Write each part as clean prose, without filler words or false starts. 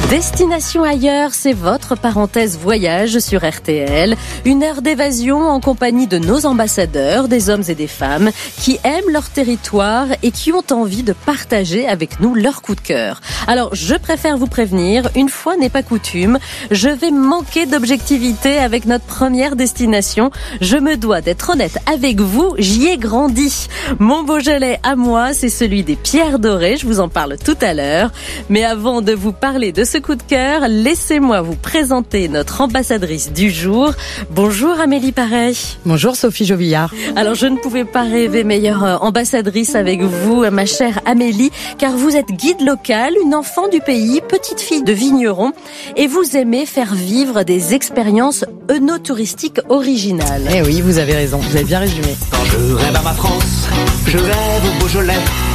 Destination ailleurs, c'est votre parenthèse voyage sur RTL. Une heure d'évasion en compagnie de nos ambassadeurs, des hommes et des femmes qui aiment leur territoire et qui ont envie de partager avec nous leur coup de cœur. Alors, je préfère vous prévenir, une fois n'est pas coutume, je vais manquer d'objectivité avec notre première destination. Je me dois d'être honnête avec vous, j'y ai grandi. Mon Beaujolais à moi, c'est celui des Pierres Dorées, je vous en parle tout à l'heure. Mais avant de vous parler de ce coup de cœur, laissez-moi vous présenter notre ambassadrice du jour. Bonjour Amélie Parey. Bonjour Sophie Jovillard. Alors je ne pouvais pas rêver meilleure ambassadrice avec vous, ma chère Amélie, car vous êtes guide local, une enfant du pays, petite fille de vigneron, et vous aimez faire vivre des expériences œnotouristiques originales. Eh oui, vous avez raison, vous avez bien résumé. Quand je rêve à ma France, je rêve au Beaujolais.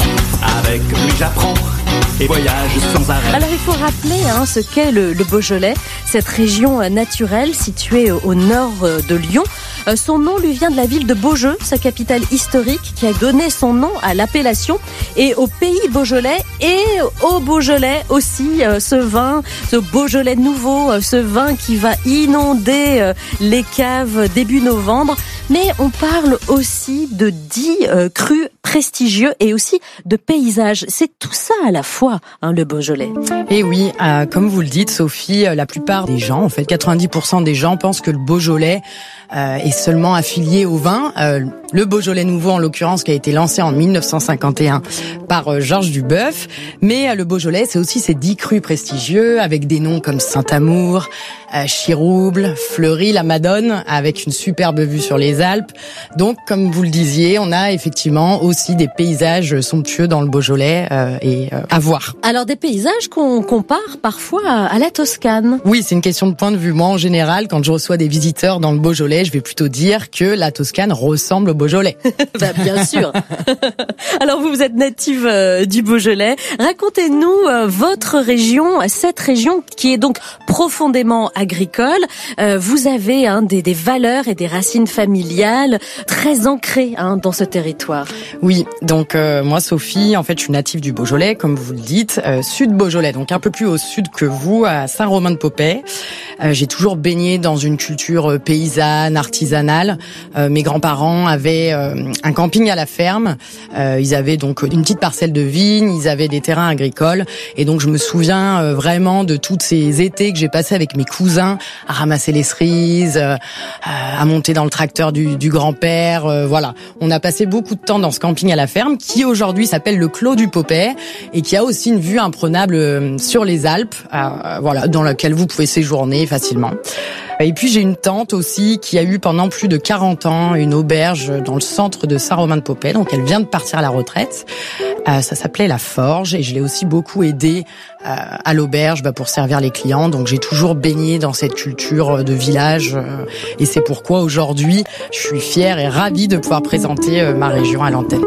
Avec lui j'apprends et voyage sans arrêt. Alors il faut rappeler ce qu'est le Beaujolais, cette région naturelle située au nord de Lyon. Son nom lui vient de la ville de Beaujeu, sa capitale historique, qui a donné son nom à l'appellation. Et au pays Beaujolais et au Beaujolais aussi, ce vin, ce Beaujolais nouveau, ce vin qui va inonder les caves début novembre. Mais on parle aussi de 10 crus prestigieux et aussi de paysages. C'est tout ça à la fois, le Beaujolais. Et oui, comme vous le dites Sophie, la plupart des gens, en fait 90% des gens pensent que le Beaujolais est seulement affilié au vin. Le Beaujolais nouveau en l'occurrence qui a été lancé en 1951 par Georges Duboeuf. Mais le Beaujolais c'est aussi ces 10 crus prestigieux avec des noms comme Saint-Amour, Chirouble, Fleury, la Madone avec une superbe vue sur les Alpes. Donc comme vous le disiez, on a effectivement aussi des paysages somptueux dans le Beaujolais et à voir. Alors des paysages qu'on compare parfois à la Toscane. Oui, c'est une question de point de vue. Moi en général, quand je reçois des visiteurs dans le Beaujolais, je vais plutôt dire que la Toscane ressemble au Beaujolais. Bien sûr. Alors vous êtes native du Beaujolais. Racontez-nous votre région, cette région qui est donc profondément agricole. Vous avez des valeurs et des racines familiales très ancrées dans ce territoire. Oui, donc moi Sophie, en fait je suis native du Beaujolais, comme vous le dites, sud Beaujolais, donc un peu plus au sud que vous, à Saint-Romain-de-Popais. J'ai toujours baigné dans une culture paysanne, artisanale. Mes grands-parents avaient un camping à la ferme. Ils avaient donc une petite parcelle de vignes, ils avaient des terrains agricoles. Et donc je me souviens vraiment de toutes ces étés que j'ai passés avec mes cousins à ramasser les cerises, à monter dans le tracteur du grand-père. Voilà, on a passé beaucoup de temps dans ce camping à la ferme qui aujourd'hui s'appelle le Clos du Popais et qui a aussi une vue imprenable sur les Alpes, voilà, dans laquelle vous pouvez séjourner facilement. Et puis j'ai une tante aussi qui a eu pendant plus de 40 ans une auberge dans le centre de Saint-Romain-de-Popais, donc elle vient de partir à la retraite. Ça s'appelait La Forge et je l'ai aussi beaucoup aidée à l'auberge pour servir les clients. Donc j'ai toujours baigné dans cette culture de village et c'est pourquoi aujourd'hui je suis fière et ravie de pouvoir présenter ma région à l'antenne.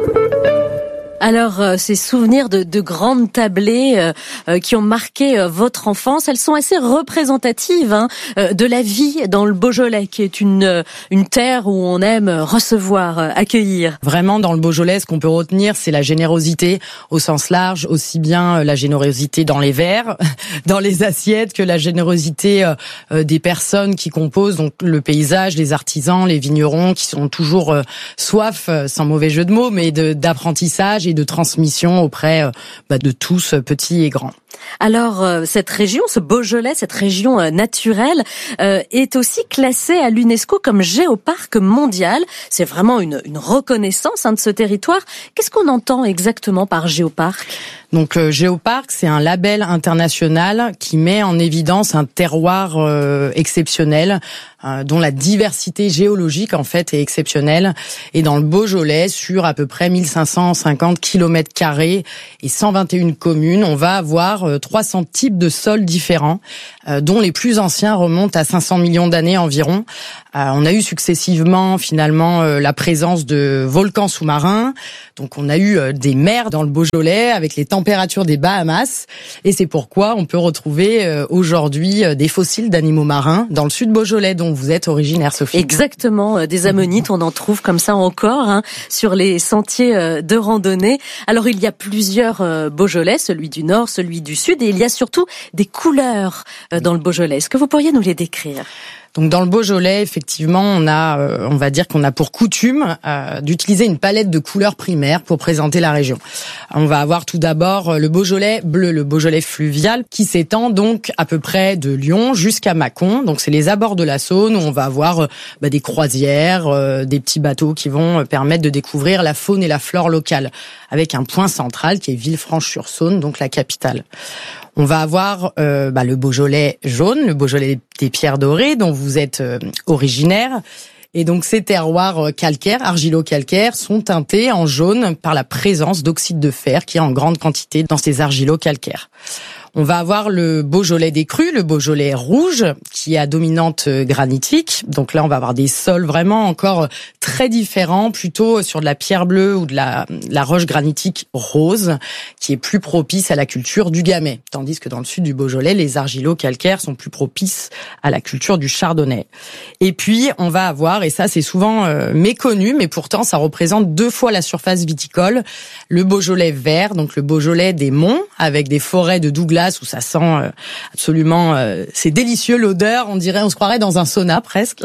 Alors, ces souvenirs de grandes tablées qui ont marqué votre enfance, elles sont assez représentatives de la vie dans le Beaujolais, qui est une terre où on aime recevoir, accueillir. Vraiment, dans le Beaujolais, ce qu'on peut retenir, c'est la générosité au sens large, aussi bien la générosité dans les verres, dans les assiettes, que la générosité des personnes qui composent donc le paysage, les artisans, les vignerons, qui sont toujours soif, sans mauvais jeu de mots, mais d'apprentissage et de transmission auprès de tous, petits et grands. Alors, cette région, ce Beaujolais, cette région naturelle, est aussi classée à l'UNESCO comme géoparc mondial. C'est vraiment une reconnaissance de ce territoire. Qu'est-ce qu'on entend exactement par géoparc ? Donc Géoparc, c'est un label international qui met en évidence un terroir exceptionnel, dont la diversité géologique en fait est exceptionnelle. Et dans le Beaujolais, sur à peu près 1550 km² et 121 communes, on va avoir 300 types de sols différents, dont les plus anciens remontent à 500 millions d'années environ. On a eu successivement finalement la présence de volcans sous-marins. Donc on a eu des mers dans le Beaujolais avec les températures des Bahamas. Et c'est pourquoi on peut retrouver aujourd'hui des fossiles d'animaux marins dans le sud Beaujolais dont vous êtes originaire, Sophie. Exactement, des ammonites, on en trouve comme ça encore sur les sentiers de randonnée. Alors il y a plusieurs Beaujolais, celui du nord, celui du du Sud et il y a surtout des couleurs dans le Beaujolais. Est-ce que vous pourriez nous les décrire ? Donc dans le Beaujolais, effectivement, on va dire qu'on a pour coutume d'utiliser une palette de couleurs primaires pour présenter la région. On va avoir tout d'abord le Beaujolais bleu, le Beaujolais fluvial, qui s'étend donc à peu près de Lyon jusqu'à Mâcon. Donc c'est les abords de la Saône où on va avoir des croisières, des petits bateaux qui vont permettre de découvrir la faune et la flore locale, avec un point central qui est Villefranche-sur-Saône, donc la capitale. On va avoir le Beaujolais jaune, le Beaujolais des Pierres Dorées, dont vous êtes originaire. Et donc ces terroirs calcaires, argilo-calcaires, sont teintés en jaune par la présence d'oxyde de fer qui est en grande quantité dans ces argilo-calcaires. On va avoir le Beaujolais des crues, le Beaujolais rouge, qui est à dominante granitique. Donc là, on va avoir des sols vraiment encore très différents, plutôt sur de la pierre bleue ou de la roche granitique rose, qui est plus propice à la culture du gamay. Tandis que dans le sud du Beaujolais, les argilo-calcaires sont plus propices à la culture du chardonnay. Et puis, on va avoir, et ça c'est souvent méconnu, mais pourtant ça représente 2 fois la surface viticole, le Beaujolais vert, donc le Beaujolais des monts, avec des forêts de Douglas où ça sent absolument, c'est délicieux l'odeur, on se croirait dans un sauna presque.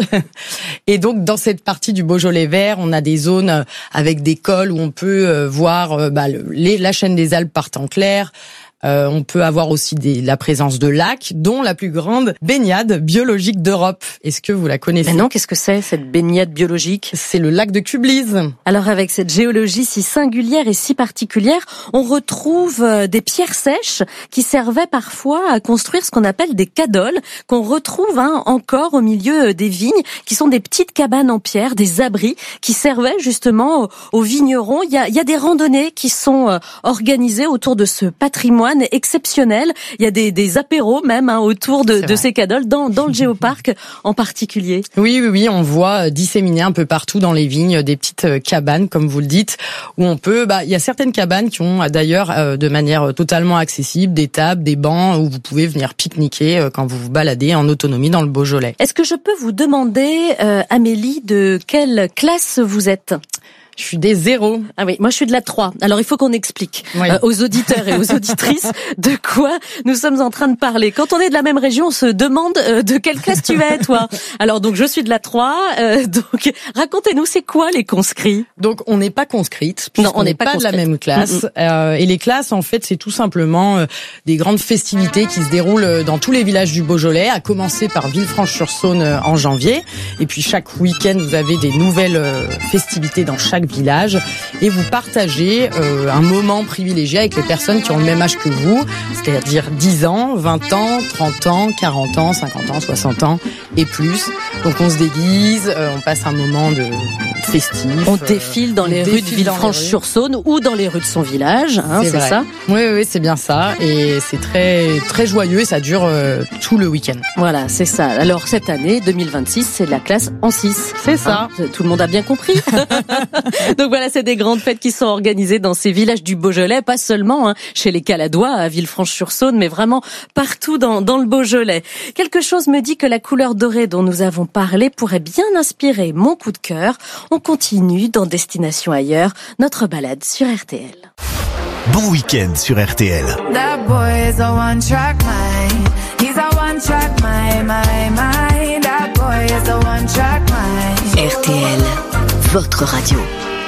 Et donc dans cette partie du Beaujolais vert, on a des zones avec des cols où on peut voir la chaîne des Alpes par temps clair. On peut avoir aussi la présence de lacs, dont la plus grande baignade biologique d'Europe. Est-ce que vous la connaissez ? Mais non, qu'est-ce que c'est cette baignade biologique ? C'est le lac de Kublise. Alors avec cette géologie si singulière et si particulière, on retrouve des pierres sèches qui servaient parfois à construire ce qu'on appelle des cadoles, qu'on retrouve encore au milieu des vignes, qui sont des petites cabanes en pierre, des abris qui servaient justement aux vignerons. Il y a des randonnées qui sont organisées autour de ce patrimoine exceptionnel. Il y a des apéros même autour de ces cadoles dans le géoparc en particulier. Oui, on voit disséminer un peu partout dans les vignes des petites cabanes, comme vous le dites, où on peut. Il y a certaines cabanes qui ont d'ailleurs de manière totalement accessible des tables, des bancs où vous pouvez venir pique-niquer quand vous vous baladez en autonomie dans le Beaujolais. Est-ce que je peux vous demander, Amélie, de quelle classe vous êtes ? Je suis des 0. Ah oui, moi je suis de la 3. Alors il faut qu'on explique aux auditeurs et aux auditrices de quoi nous sommes en train de parler. Quand on est de la même région, on se demande de quelle classe tu es, toi. Alors donc je suis de la 3. Donc racontez-nous, c'est quoi les conscrits ? Donc on n'est pas conscrite. Non, on n'est pas de la même classe. Et les classes, en fait, c'est tout simplement des grandes festivités qui se déroulent dans tous les villages du Beaujolais, à commencer par Villefranche-sur-Saône en janvier. Et puis chaque week-end, vous avez des nouvelles festivités dans chaque village et vous partagez un moment privilégié avec les personnes qui ont le même âge que vous, c'est-à-dire 10 ans, 20 ans, 30 ans, 40 ans, 50 ans, 60 ans et plus. Donc on se déguise, on passe un moment de festif. On défile dans les rues de Villefranche-sur-Saône ou dans les rues de son village, c'est ça ? Oui, c'est bien ça. Et c'est très, très joyeux et ça dure tout le week-end. Voilà, c'est ça. Alors cette année, 2026, c'est la classe en 6. C'est ça. Tout le monde a bien compris. Donc voilà, c'est des grandes fêtes qui sont organisées dans ces villages du Beaujolais, pas seulement chez les Caladois à Villefranche-sur-Saône, mais vraiment partout dans le Beaujolais. Quelque chose me dit que la couleur dorée dont nous avons parlé pourrait bien inspirer mon coup de cœur. On continue dans Destination ailleurs, notre balade sur RTL. Bon week-end sur RTL. That boy is a one-track mind. He's a one-track mind. That boy is a one-track mind. RTL, votre radio.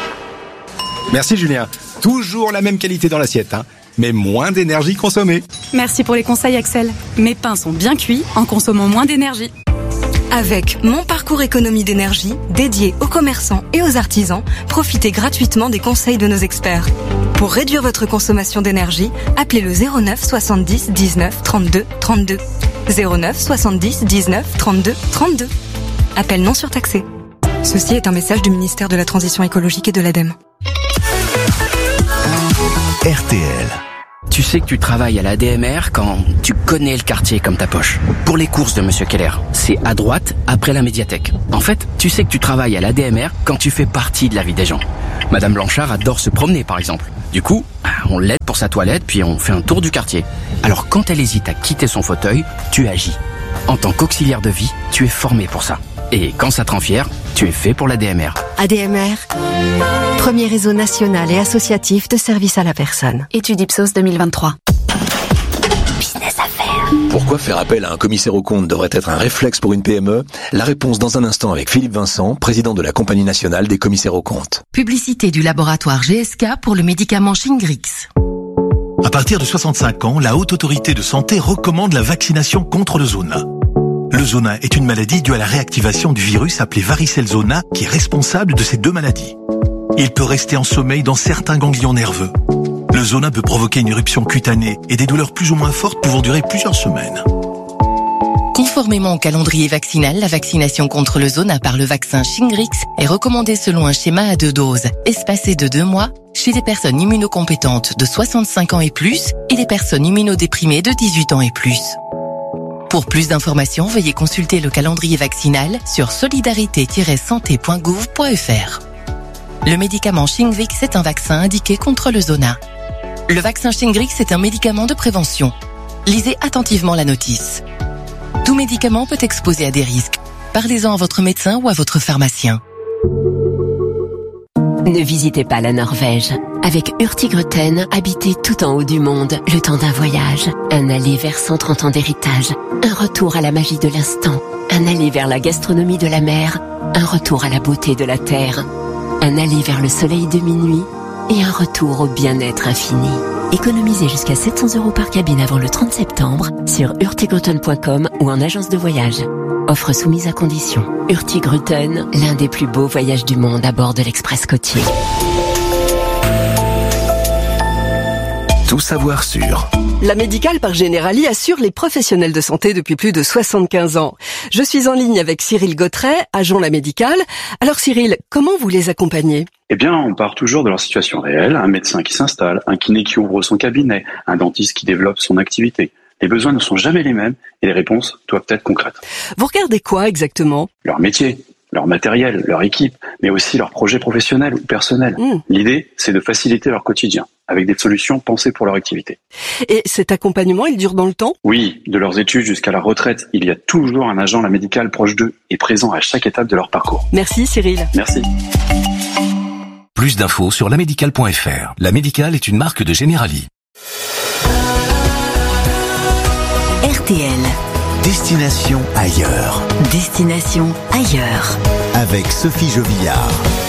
Merci Julien. Toujours la même qualité dans l'assiette, mais moins d'énergie consommée. Merci pour les conseils Axel. Mes pains sont bien cuits en consommant moins d'énergie. Avec Mon Parcours Économie d'énergie, dédié aux commerçants et aux artisans, profitez gratuitement des conseils de nos experts. Pour réduire votre consommation d'énergie, appelez le 09 70 19 32 32. 09 70 19 32 32. Appel non surtaxé. Ceci est un message du ministère de la Transition écologique et de l'ADEME. RTL. Tu sais que tu travailles à la DMR quand tu connais le quartier comme ta poche. Pour les courses de Monsieur Keller, c'est à droite, après la médiathèque. En fait, tu sais que tu travailles à la DMR quand tu fais partie de la vie des gens. Madame Blanchard adore se promener, par exemple. Du coup, on l'aide pour sa toilette, puis on fait un tour du quartier. Alors quand elle hésite à quitter son fauteuil, tu agis. En tant qu'auxiliaire de vie, tu es formé pour ça. Et quand ça te rend fier, tu es fait pour la DMR. ADMR, premier réseau national et associatif de services à la personne. Étude Ipsos 2023. Pourquoi faire appel à un commissaire aux comptes devrait être un réflexe pour une PME? La réponse dans un instant avec Philippe Vincent, président de la Compagnie nationale des commissaires aux comptes. Publicité du laboratoire GSK pour le médicament Shingrix. À partir de 65 ans, la Haute Autorité de Santé recommande la vaccination contre le zona. Le zona est une maladie due à la réactivation du virus appelé varicelle zona qui est responsable de ces deux maladies. Il peut rester en sommeil dans certains ganglions nerveux. Le zona peut provoquer une éruption cutanée et des douleurs plus ou moins fortes pouvant durer plusieurs semaines. Conformément au calendrier vaccinal, la vaccination contre le zona par le vaccin Shingrix est recommandée selon un schéma à 2 doses, espacé de 2 mois, chez les personnes immunocompétentes de 65 ans et plus et les personnes immunodéprimées de 18 ans et plus. Pour plus d'informations, veuillez consulter le calendrier vaccinal sur solidarité-santé.gouv.fr. Le médicament Shingrix est un vaccin indiqué contre le zona. Le vaccin Shingrix est un médicament de prévention. Lisez attentivement la notice. Tout médicament peut exposer à des risques. Parlez-en à votre médecin ou à votre pharmacien. Ne visitez pas la Norvège. Avec Hurtigruten, habitez tout en haut du monde, le temps d'un voyage. Un aller vers 130 ans d'héritage. Un retour à la magie de l'instant. Un aller vers la gastronomie de la mer. Un retour à la beauté de la terre. Un aller vers le soleil de minuit. Et un retour au bien-être infini. Économisez jusqu'à 700 € par cabine avant le 30 septembre sur hurtigruten.com ou en agence de voyage. Offre soumise à condition. Hurtigruten, l'un des plus beaux voyages du monde à bord de l'Express côtier. Tout savoir sur... La Médicale par Generali assure les professionnels de santé depuis plus de 75 ans. Je suis en ligne avec Cyril Gautret, agent La Médicale. Alors Cyril, comment vous les accompagnez ? Eh bien, on part toujours de leur situation réelle. Un médecin qui s'installe, un kiné qui ouvre son cabinet, un dentiste qui développe son activité. Les besoins ne sont jamais les mêmes et les réponses doivent être concrètes. Vous regardez quoi exactement ? Leur métier, leur matériel, leur équipe, mais aussi leurs projets professionnels ou personnels. L'idée, c'est de faciliter leur quotidien avec des solutions pensées pour leur activité. Et cet accompagnement, il dure dans le temps ? Oui, de leurs études jusqu'à la retraite, il y a toujours un agent La Médicale proche d'eux et présent à chaque étape de leur parcours. Merci Cyril. Merci. Plus d'infos sur lamédicale.fr. La Médicale est une marque de Generali. RTL. Destination ailleurs. Destination ailleurs. Avec Sophie Jovillard.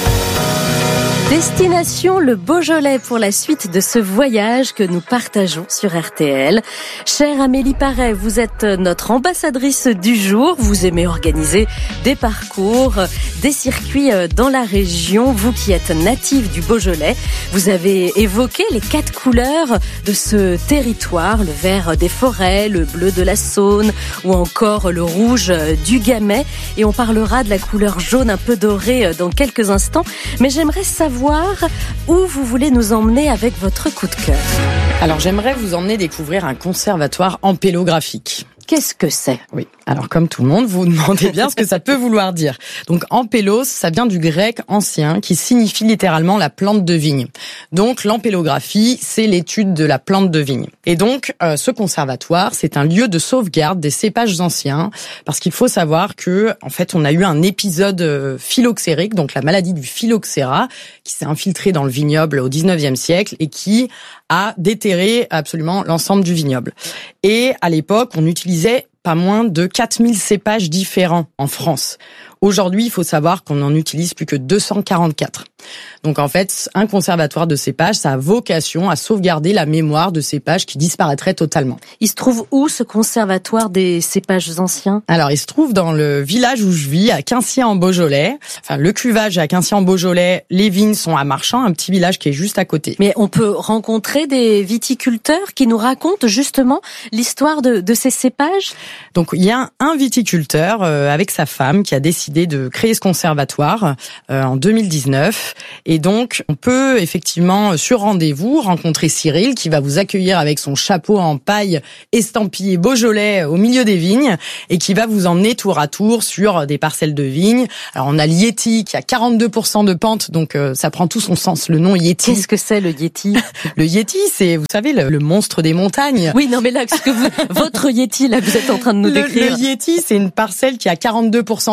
Destination le Beaujolais pour la suite de ce voyage que nous partageons sur RTL. Chère Amélie Paré, vous êtes notre ambassadrice du jour. Vous aimez organiser des parcours, des circuits dans la région. Vous qui êtes native du Beaujolais, vous avez évoqué les 4 couleurs de ce territoire. Le vert des forêts, le bleu de la Saône ou encore le rouge du Gamay. Et on parlera de la couleur jaune un peu dorée dans quelques instants. Mais j'aimerais savoir où vous voulez nous emmener avec votre coup de cœur. Alors j'aimerais vous emmener découvrir un conservatoire ampélographique. Qu'est-ce que c'est ? Oui, alors comme tout le monde, vous vous demandez bien ce que ça peut vouloir dire. Donc ampélos, ça vient du grec ancien qui signifie littéralement la plante de vigne. Donc l'ampélographie, c'est l'étude de la plante de vigne. Et donc ce conservatoire, c'est un lieu de sauvegarde des cépages anciens parce qu'il faut savoir que en fait, on a eu un épisode phylloxérique, donc la maladie du phylloxéra qui s'est infiltrée dans le vignoble au 19e siècle et qui a déterré absolument l'ensemble du vignoble. Et à l'époque, on utilisait pas moins de 4000 cépages différents en France. Aujourd'hui, il faut savoir qu'on en utilise plus que 244. Donc en fait, un conservatoire de cépages, ça a vocation à sauvegarder la mémoire de cépages qui disparaîtraient totalement. Il se trouve où ce conservatoire des cépages anciens ? Alors, il se trouve dans le village où je vis, à Quinciers-en-Beaujolais. Enfin, le cuvage est à Quinciers-en-Beaujolais, les vignes sont à Marchand, un petit village qui est juste à côté. Mais on peut rencontrer des viticulteurs qui nous racontent justement l'histoire de ces cépages ? Donc, il y a un viticulteur avec sa femme qui a décidé de créer ce conservatoire en 2019. Et donc, on peut effectivement, sur rendez-vous, rencontrer Cyril qui va vous accueillir avec son chapeau en paille estampillé Beaujolais au milieu des vignes et qui va vous emmener tour à tour sur des parcelles de vignes. Alors, on a le Yéti qui a 42% de pente, donc ça prend tout son sens, le nom Yéti. Qu'est-ce que c'est le Yéti ? Le Yéti, c'est, vous savez, le monstre des montagnes. Oui, non mais là, votre Yéti, là, vous êtes en train de nous décrire. Le Yéti, c'est une parcelle qui a 42% de pente.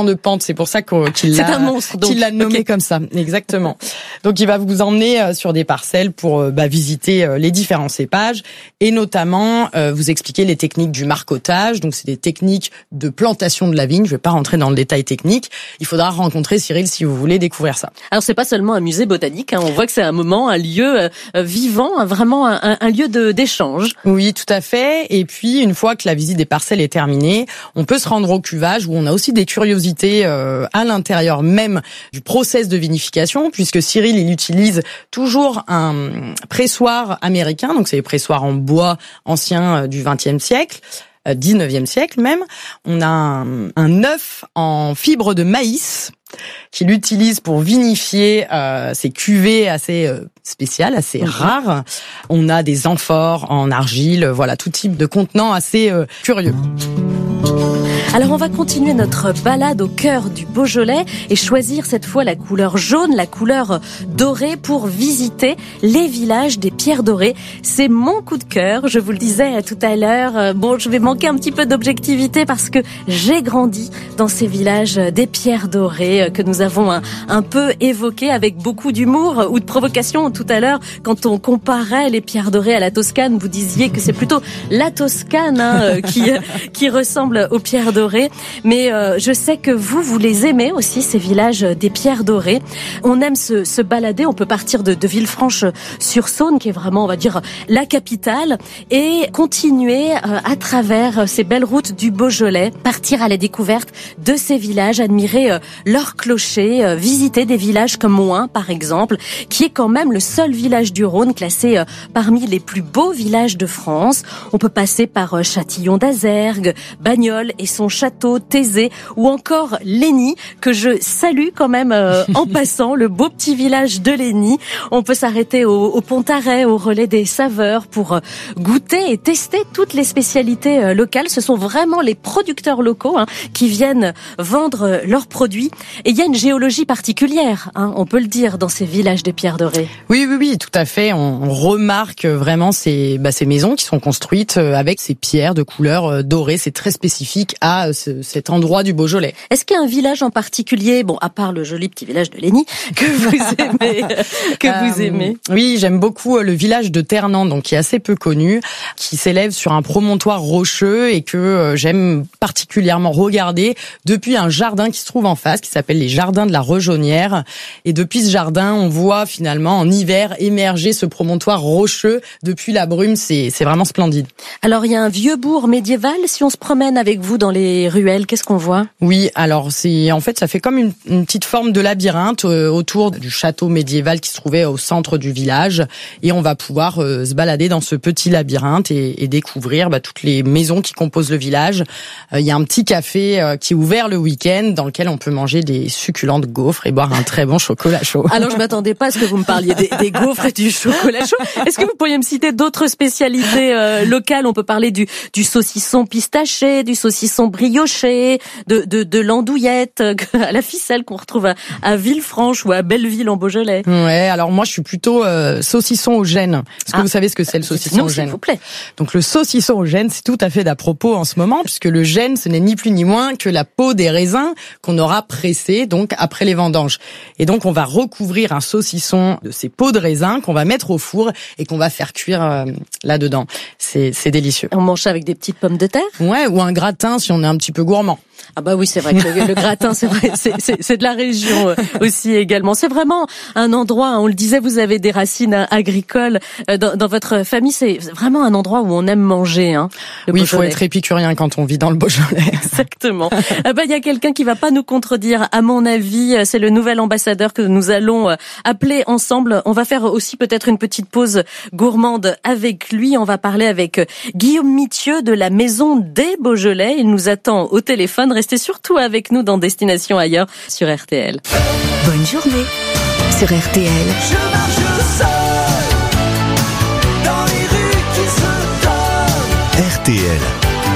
c'est pour ça qu'il C'est un monstre, donc. qu'il l'a nommé comme ça. Exactement. Donc il va vous emmener sur des parcelles pour visiter les différents cépages et notamment vous expliquer les techniques du marcottage. Donc c'est des techniques de plantation de la vigne. Je vais pas rentrer dans le détail technique. Il faudra rencontrer Cyril si vous voulez découvrir ça. Alors c'est pas seulement un musée botanique, hein. On voit que c'est un moment, un lieu vivant, vraiment un lieu d'échange. Oui, tout à fait. Et puis une fois que la visite des parcelles est terminée, on peut se rendre au cuvage où on a aussi des curiosités à l'intérieur même du process de vinification, puisque Cyril il utilise toujours un pressoir américain, donc c'est des pressoirs en bois anciens du XXe siècle. 19e siècle même. On a un œuf en fibre de maïs qu'il utilise pour vinifier ces cuvées assez spéciales, assez rares. On a des amphores en argile, voilà, tout type de contenants assez curieux. Alors on va continuer notre balade au cœur du Beaujolais et choisir cette fois la couleur jaune, la couleur dorée pour visiter les villages des Pierres Dorées. C'est mon coup de cœur, je vous le disais tout à l'heure. Bon, je vais manquer un petit peu d'objectivité parce que j'ai grandi dans ces villages des Pierres Dorées que nous avons un peu évoqués avec beaucoup d'humour ou de provocation tout à l'heure. Quand on comparait les Pierres Dorées à la Toscane, vous disiez que c'est plutôt la Toscane qui ressemble aux Pierres Dorées. Mais je sais que vous les aimez aussi, ces villages des Pierres Dorées. On aime se balader, on peut partir de Villefranche-sur-Saône, qui est vraiment, on va dire, la capitale, et continuer à travers ces belles routes du Beaujolais, partir à la découverte de ces villages, admirer leurs clochers, visiter des villages comme Mouin, par exemple, qui est quand même le seul village du Rhône classé parmi les plus beaux villages de France. On peut passer par Châtillon d'Azergues, Bagnols et son château, Thésée, ou encore Lény, que je salue quand même en passant, le beau petit village de Lény. On peut s'arrêter au Pontarès, au Relais des Saveurs, pour goûter et tester toutes les spécialités locales. Ce sont vraiment les producteurs locaux qui viennent vendre leurs produits. Et il y a une géologie particulière, on peut le dire, dans ces villages des Pierres Dorées. Oui, tout à fait. On remarque vraiment ces maisons qui sont construites avec ces pierres de couleur dorée. C'est très spécifique à cet endroit du Beaujolais. Est-ce qu'il y a un village en particulier, bon, à part le joli petit village de Lény, que vous aimez? Oui, j'aime beaucoup le village de Ternan, donc qui est assez peu connu, qui s'élève sur un promontoire rocheux et que j'aime particulièrement regarder depuis un jardin qui se trouve en face, qui s'appelle les Jardins de la Rejaunière. Et depuis ce jardin, on voit finalement en hiver émerger ce promontoire rocheux depuis la brume. C'est vraiment splendide. Alors, il y a un vieux bourg médiéval. Si on se promène avec vous dans les ruelles, qu'est-ce qu'on voit? Oui, alors ça fait comme une petite forme de labyrinthe autour du château médiéval qui se trouvait au centre du village, et on va pouvoir se balader dans ce petit labyrinthe et découvrir toutes les maisons qui composent le village. Il y a un petit café qui est ouvert le week-end dans lequel on peut manger des succulentes gaufres et boire un très bon chocolat chaud. Alors je m'attendais pas à ce que vous me parliez des gaufres et du chocolat chaud. Est-ce que vous pourriez me citer d'autres spécialités locales? On peut parler du saucisson pistaché, du saucisson brioché, de l'andouillette à la ficelle qu'on retrouve à Villefranche ou à Belleville en Beaujolais. Ouais, alors moi je suis plutôt saucisson au gène. Est-ce que vous savez ce que c'est le saucisson au gène? S'il vous plaît. Donc le saucisson au gène, c'est tout à fait d'à propos en ce moment, puisque le gène, ce n'est ni plus ni moins que la peau des raisins qu'on aura pressée donc après les vendanges. Et donc on va recouvrir un saucisson de ces peaux de raisin qu'on va mettre au four et qu'on va faire cuire là-dedans. C'est délicieux. On mange ça avec des petites pommes de terre? Ouais, ou un gratin si on est un petit peu gourmand. Ah bah oui, c'est vrai que le gratin, c'est vrai, c'est de la région aussi également. C'est vraiment un endroit, on le disait, vous avez des racines agricoles dans votre famille. C'est vraiment un endroit où on aime manger. Oui, il faut être épicurien quand on vit dans le Beaujolais. Exactement. Il y a quelqu'un qui va pas nous contredire. À mon avis, c'est le nouvel ambassadeur que nous allons appeler ensemble. On va faire aussi peut-être une petite pause gourmande avec lui. On va parler avec Guillaume Mithieu de la Maison des Beaujolais. Il nous attend au téléphone. Restez surtout avec nous dans Destination Ailleurs sur RTL. Bonne journée sur RTL. Je marche seul dans les rues qui se donnent. RTL,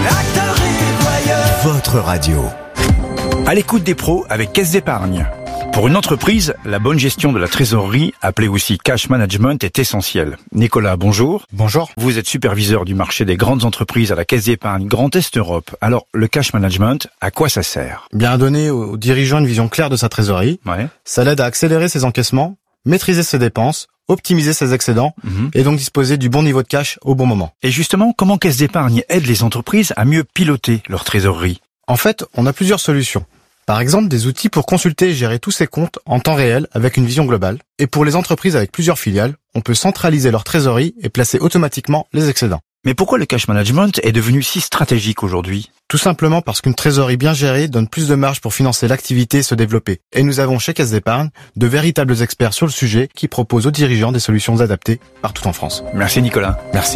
Acteur et voyeur. votre radio. À l'écoute des pros avec Caisse d'Épargne. Pour une entreprise, la bonne gestion de la trésorerie, appelée aussi cash management, est essentielle. Nicolas, bonjour. Bonjour. Vous êtes superviseur du marché des grandes entreprises à la Caisse d'épargne Grand Est Europe. Alors, le cash management, à quoi ça sert? Bien donner aux dirigeants une vision claire de sa trésorerie. Ouais. Ça l'aide à accélérer ses encaissements, maîtriser ses dépenses, optimiser ses excédents et donc disposer du bon niveau de cash au bon moment. Et justement, comment Caisse d'épargne aide les entreprises à mieux piloter leur trésorerie? En fait, on a plusieurs solutions. Par exemple, des outils pour consulter et gérer tous ses comptes en temps réel avec une vision globale. Et pour les entreprises avec plusieurs filiales, on peut centraliser leur trésorerie et placer automatiquement les excédents. Mais pourquoi le cash management est devenu si stratégique aujourd'hui? Tout simplement parce qu'une trésorerie bien gérée donne plus de marge pour financer l'activité et se développer. Et nous avons chez Caisse d'Épargne de véritables experts sur le sujet qui proposent aux dirigeants des solutions adaptées partout en France. Merci Nicolas. Merci.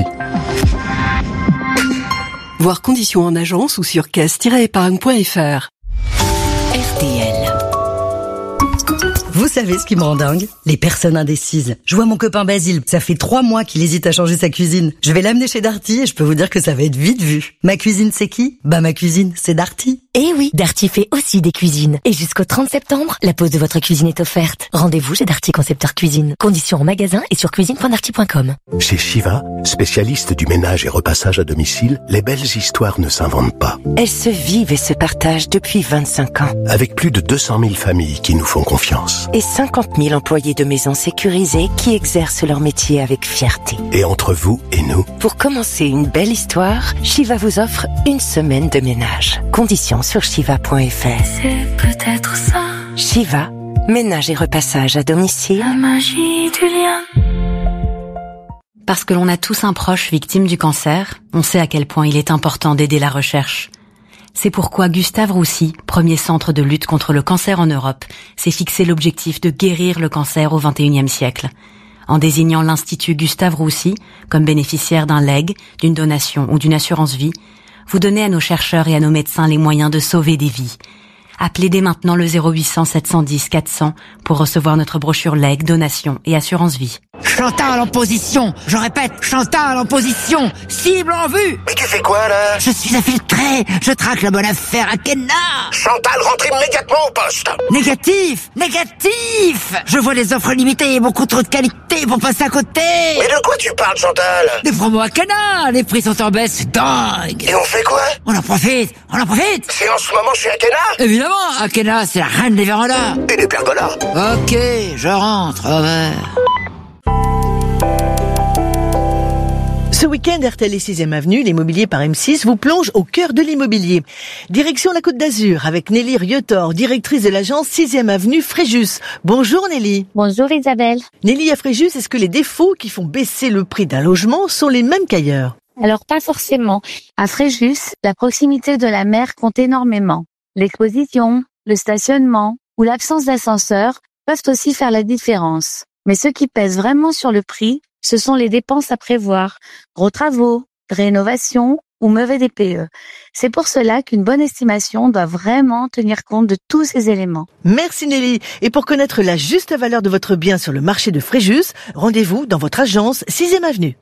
Voir conditions en agence ou sur caisse-épargne.fr. RTL. Vous savez ce qui me rend dingue? Les personnes indécises. Je vois mon copain Basile, ça fait 3 mois qu'il hésite à changer sa cuisine. Je vais l'amener chez Darty et je peux vous dire que ça va être vite vu. Ma cuisine, c'est qui? Bah ma cuisine, c'est Darty. Eh oui, Darty fait aussi des cuisines. Et jusqu'au 30 septembre, la pose de votre cuisine est offerte. Rendez-vous chez Darty Concepteur Cuisine. Conditions en magasin et sur cuisine.darty.com. Chez Shiva, spécialiste du ménage et repassage à domicile, les belles histoires ne s'inventent pas. Elles se vivent et se partagent depuis 25 ans. Avec plus de 200 000 familles qui nous font confiance. Et 50 000 employés de maisons sécurisées qui exercent leur métier avec fierté. Et entre vous et nous, pour commencer une belle histoire, Shiva vous offre une semaine de ménage. Conditions sur shiva.fr. C'est peut-être ça. Shiva, ménage et repassage à domicile. La magie du lien. Parce que l'on a tous un proche victime du cancer, on sait à quel point il est important d'aider la recherche. C'est pourquoi Gustave Roussy, premier centre de lutte contre le cancer en Europe, s'est fixé l'objectif de guérir le cancer au XXIe siècle. En désignant l'Institut Gustave Roussy comme bénéficiaire d'un legs, d'une donation ou d'une assurance vie, vous donnez à nos chercheurs et à nos médecins les moyens de sauver des vies. Appelez dès maintenant le 0800 710 400 pour recevoir notre brochure legs, donation et assurance vie. Chantal en position. Je répète, Chantal en position. Cible en vue. Mais tu fais quoi là? Je suis infiltré. Je traque la bonne affaire à Kenna. Chantal, rentre immédiatement au poste. Négatif. Je vois les offres limitées et beaucoup trop de qualité pour passer à côté. Mais de quoi tu parles, Chantal? Des promos à Kenna. Les prix sont en baisse, c'est dingue. Et on fait quoi? On en profite. C'est en ce moment chez Akena? Évidemment, Akena, c'est la reine des vérandas. Et des pergolas. Ok, je rentre, over. Ce week-end, RTL et 6e Avenue, l'immobilier par M6 vous plonge au cœur de l'immobilier. Direction la Côte d'Azur avec Nelly Riotor, directrice de l'agence 6e Avenue Fréjus. Bonjour Nelly. Bonjour Isabelle. Nelly, à Fréjus, est-ce que les défauts qui font baisser le prix d'un logement sont les mêmes qu'ailleurs? Alors pas forcément. À Fréjus, la proximité de la mer compte énormément. L'exposition, le stationnement ou l'absence d'ascenseur peuvent aussi faire la différence. Mais ce qui pèse vraiment sur le prix, ce sont les dépenses à prévoir, gros travaux, rénovation ou mauvais DPE. C'est pour cela qu'une bonne estimation doit vraiment tenir compte de tous ces éléments. Merci Nelly. Et pour connaître la juste valeur de votre bien sur le marché de Fréjus, rendez-vous dans votre agence 6e Avenue.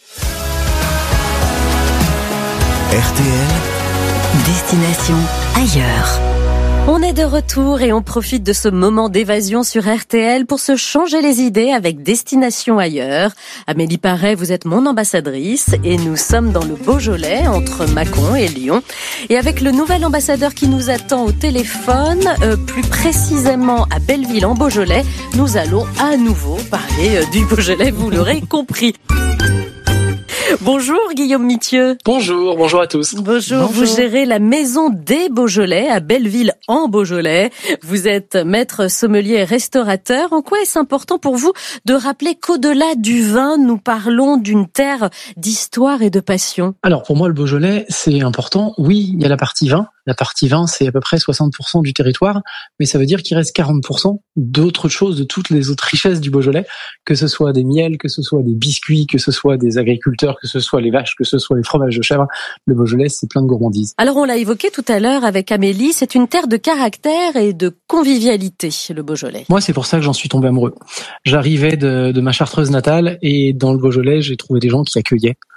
RTL, destination ailleurs. On est de retour et on profite de ce moment d'évasion sur RTL pour se changer les idées avec Destination Ailleurs. Amélie Paré, vous êtes mon ambassadrice et nous sommes dans le Beaujolais entre Mâcon et Lyon. Et avec le nouvel ambassadeur qui nous attend au téléphone, plus précisément à Belleville en Beaujolais, nous allons à nouveau parler du Beaujolais, vous l'aurez compris. Bonjour Guillaume Mithieu. Bonjour à tous. Bonjour, vous gérez la Maison des Beaujolais à Belleville en Beaujolais. Vous êtes maître sommelier et restaurateur. En quoi est-ce important pour vous de rappeler qu'au-delà du vin, nous parlons d'une terre d'histoire et de passion? Alors pour moi le Beaujolais c'est important. Oui, il y a la partie vin. La partie vin, c'est à peu près 60% du territoire, mais ça veut dire qu'il reste 40% d'autres choses, de toutes les autres richesses du Beaujolais, que ce soit des miels, que ce soit des biscuits, que ce soit des agriculteurs, que ce soit les vaches, que ce soit les fromages de chèvre. Le Beaujolais, c'est plein de gourmandises. Alors on l'a évoqué tout à l'heure avec Amélie, c'est une terre de caractère et de convivialité, le Beaujolais. Moi, c'est pour ça que j'en suis tombé amoureux. J'arrivais de ma Chartreuse natale et dans le Beaujolais, j'ai trouvé des gens qui accueillaient.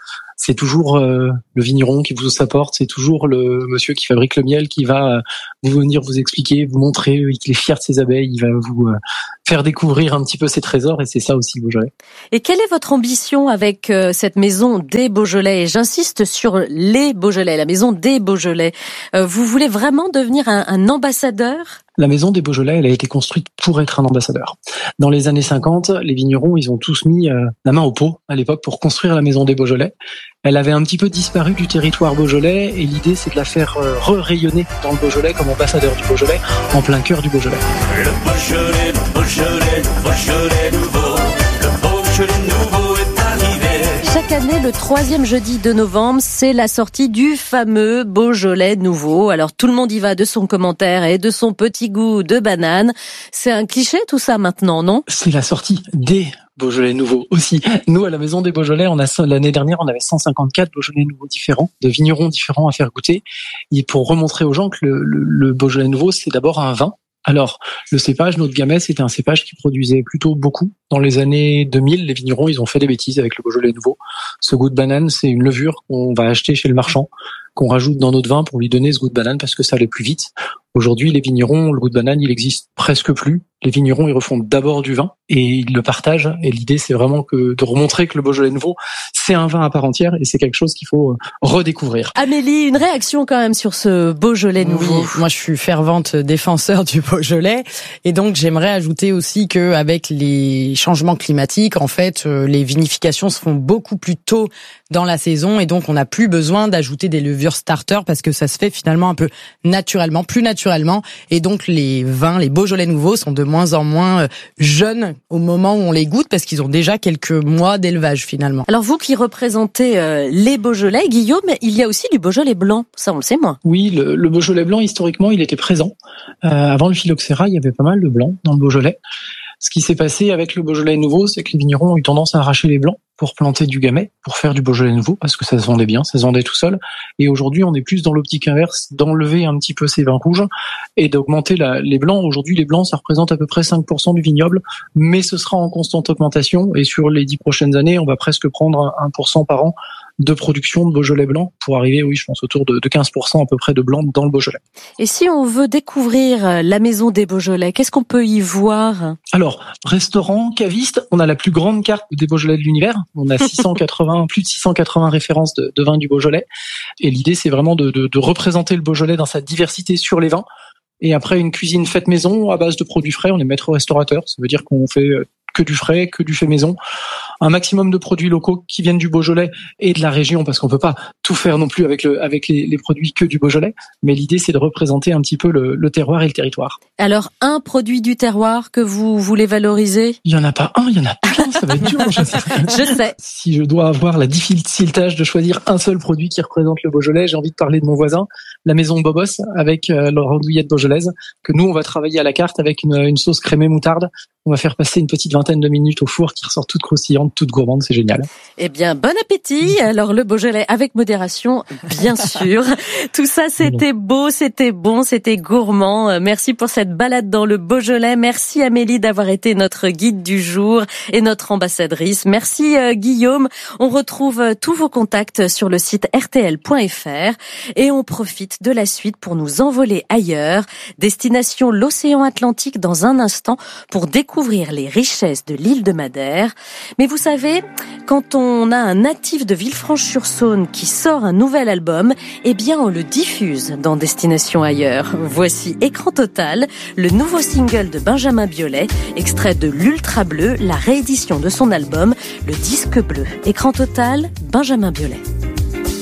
c'est toujours le vigneron qui vous ouvre sa porte, c'est toujours le monsieur qui fabrique le miel qui va venir vous expliquer, vous montrer qu'il est fier de ses abeilles, il va vous faire découvrir un petit peu ses trésors, et c'est ça aussi le Beaujolais. Et quelle est votre ambition avec cette maison des Beaujolais? Et j'insiste sur les Beaujolais, la maison des Beaujolais. Vous voulez vraiment devenir un ambassadeur? La maison des Beaujolais, elle a été construite pour être un ambassadeur. Dans les années 50, les vignerons, ils ont tous mis la main au pot à l'époque pour construire la maison des Beaujolais. Elle avait un petit peu disparu du territoire beaujolais et l'idée, c'est de la faire re-rayonner dans le Beaujolais comme ambassadeur du Beaujolais, en plein cœur du Beaujolais. Le Beaujolais, le Beaujolais, le Beaujolais nouveau, le Beaujolais nouveau est arrivé. Chaque année, le 3e jeudi de novembre, c'est la sortie du fameux Beaujolais nouveau. Alors tout le monde y va de son commentaire et de son petit goût de banane. C'est un cliché tout ça maintenant, non? C'est la sortie des Beaujolais nouveaux aussi. Nous, à la maison des Beaujolais, l'année dernière, on avait 154 Beaujolais nouveaux différents, de vignerons différents à faire goûter. Et pour remontrer aux gens que le Beaujolais nouveau, c'est d'abord un vin. Alors, le cépage, notre Gamay, c'était un cépage qui produisait plutôt beaucoup. Dans les années 2000, les vignerons, ils ont fait des bêtises avec le Beaujolais nouveau. Ce goût de banane, c'est une levure qu'on va acheter chez le marchand, qu'on rajoute dans notre vin pour lui donner ce goût de banane parce que ça allait plus vite. Aujourd'hui, les vignerons, le goût de banane, il existe presque plus. Les vignerons, ils refont d'abord du vin et ils le partagent. Et l'idée, c'est vraiment de remontrer que le Beaujolais nouveau, c'est un vin à part entière et c'est quelque chose qu'il faut redécouvrir. Amélie, une réaction quand même sur ce Beaujolais nouveau. Oui, moi je suis fervente défenseur du Beaujolais et donc j'aimerais ajouter aussi que avec les changements climatiques, en fait, les vinifications se font beaucoup plus tôt dans la saison et donc on n'a plus besoin d'ajouter des levures starter parce que ça se fait finalement un peu naturellement, plus naturellement, et donc les vins, les Beaujolais nouveaux sont de moins en moins jeunes au moment où on les goûte parce qu'ils ont déjà quelques mois d'élevage finalement. Alors vous qui représentez les Beaujolais, Guillaume, il y a aussi du Beaujolais blanc, ça on le sait moins. Oui, le Beaujolais blanc historiquement il était présent. Avant le phylloxéra, il y avait pas mal de blanc dans le Beaujolais. Ce qui s'est passé avec le Beaujolais nouveau, c'est que les vignerons ont eu tendance à arracher les blancs pour planter du Gamay, pour faire du Beaujolais nouveau, parce que ça se vendait bien, ça se vendait tout seul. Et aujourd'hui, on est plus dans l'optique inverse, d'enlever un petit peu ces vins rouges et d'augmenter les blancs. Aujourd'hui, les blancs, ça représente à peu près 5% du vignoble, mais ce sera en constante augmentation. Et sur les 10 prochaines années, on va presque prendre 1% par an de production de Beaujolais blanc pour arriver, oui, je pense, autour de 15% à peu près de blanc dans le Beaujolais. Et si on veut découvrir la maison des Beaujolais, qu'est-ce qu'on peut y voir? Alors, restaurant, caviste, on a la plus grande carte des Beaujolais de l'univers. On a plus de 680 références de vins du Beaujolais. Et l'idée, c'est vraiment de représenter le Beaujolais dans sa diversité sur les vins. Et après, une cuisine faite maison à base de produits frais. On est maître restaurateur. Ça veut dire qu'on fait que du frais, que du fait maison. Un maximum de produits locaux qui viennent du Beaujolais et de la région, parce qu'on peut pas tout faire non plus avec les produits que du Beaujolais. Mais l'idée, c'est de représenter un petit peu le terroir et le territoire. Alors, un produit du terroir que vous voulez valoriser? Il y en a pas un, il y en a plein, ça va être dur. Je sais. Si je dois avoir la difficile tâche de choisir un seul produit qui représente le Beaujolais, j'ai envie de parler de mon voisin, la maison Bobos, avec leur andouillette beaujolaise, que nous, on va travailler à la carte avec une sauce crémée moutarde. On va faire passer une petite vingtaine de minutes au four qui ressort toute croustillante, toute gourmande, c'est génial. Eh bien, bon appétit. Alors, le Beaujolais avec modération, bien sûr. Tout ça, c'était beau, c'était bon, c'était gourmand. Merci pour cette balade dans le Beaujolais. Merci Amélie d'avoir été notre guide du jour et notre ambassadrice. Merci Guillaume. On retrouve tous vos contacts sur le site rtl.fr et on profite de la suite pour nous envoler ailleurs. Destination l'océan Atlantique dans un instant pour découvrir les richesses de l'île de Madère. Mais vous savez, quand on a un natif de Villefranche-sur-Saône qui sort un nouvel album, eh bien on le diffuse dans Destination ailleurs. Voici Écran Total, le nouveau single de Benjamin Biolay, extrait de l'Ultra Bleu, la réédition de son album, le disque bleu. Écran Total, Benjamin Biolay.